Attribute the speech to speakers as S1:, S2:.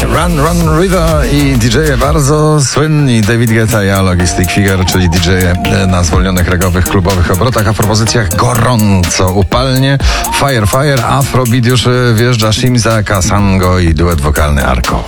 S1: Run Run River i DJ-e bardzo słynni David Guetta i Logistic Figure, czyli DJ-e na zwolnionych regowych klubowych obrotach, a w propozycjach gorąco, upalnie, Fire Fire, Afrobeat już wjeżdża Shimza, Kasango i duet wokalny Arko.